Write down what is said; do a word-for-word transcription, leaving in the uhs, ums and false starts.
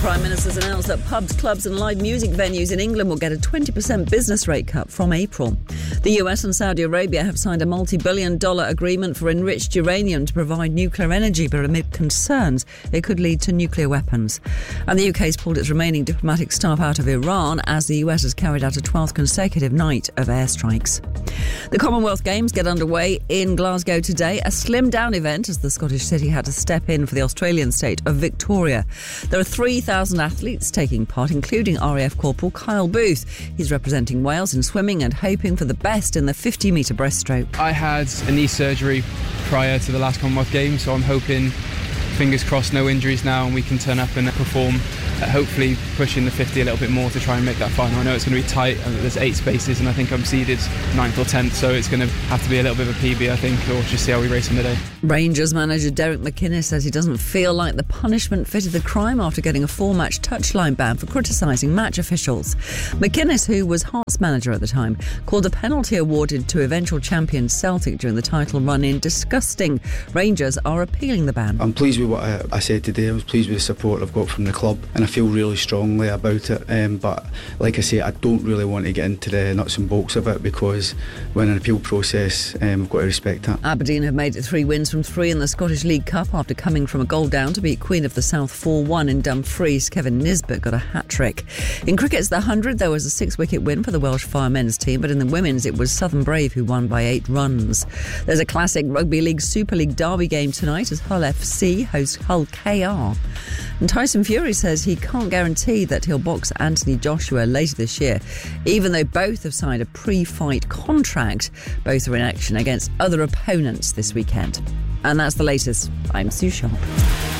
Prime Minister's announced that pubs, clubs and live music venues in England will get a twenty percent business rate cut from April. The U S and Saudi Arabia have signed a multi-billion dollar agreement for enriched uranium to provide nuclear energy, but amid concerns it could lead to nuclear weapons. And the U K has pulled its remaining diplomatic staff out of Iran as the U S has carried out a twelfth consecutive night of airstrikes. The Commonwealth Games get underway in Glasgow today, a slimmed-down event as the Scottish city had to step in for the Australian state of Victoria. There are three thousand athletes taking part, including R A F Corporal Kyle Booth. He's representing Wales in swimming and hoping for the best in the fifty metre breaststroke. I had a knee surgery prior to the last Commonwealth Games, so I'm hoping, fingers crossed, no injuries now and we can turn up and perform, uh, hopefully pushing the fifty a little bit more to try and make that final. I know it's going to be tight, uh, there's eight spaces and I think I'm seeded ninth or tenth, so it's going to have to be a little bit of a P B, I think, or just see how we race on the day. Rangers manager Derek McInnes says he doesn't feel like the punishment fitted the crime after getting a four-match touchline ban for criticising match officials. McInnes, who was Hearts manager at the time, called a penalty awarded to eventual champion Celtic during the title run-in disgusting. Rangers are appealing the ban. I'm pleased with what I, I said today. I was pleased with the support I've got from the club and I feel really strongly about it, um, but like I say, I don't really want to get into the nuts and bolts of it because we're in an appeal process and um, we've got to respect that. Aberdeen have made it three wins from three in the Scottish League Cup after coming from a goal down to beat Queen of the South four one in Dumfries. Kevin Nisbet got a hat-trick. In cricket's the one hundred, there was a six-wicket win for the Welsh Fire men's team, but in the women's it was Southern Brave who won by eight runs. There's a classic Rugby League Super League derby game tonight as Hull F C host Hull K R. And Tyson Fury says he can't guarantee that he'll box Anthony Joshua later this year, even though both have signed a pre-fight contract. Both are in action against other opponents this weekend. And that's the latest. I'm Sue Sharp.